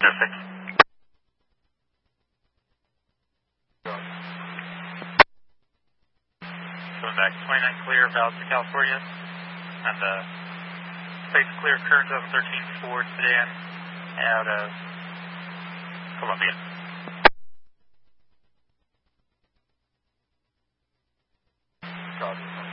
Perfect. Going back 29 clear, Valid to California. And place clear, current 713 for sedan out of Columbia. Copy.